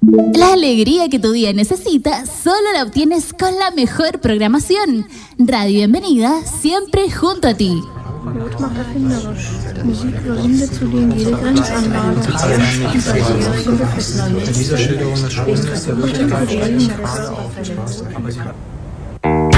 La alegría que tu día necesita solo la obtienes con la mejor programación. Radio Bienvenida, siempre junto a ti. Not macht erfinderisch. Musik überwindet zudem jede Grenzanlage. Diese Schilderung des Schuls ist der Wirklichkeit.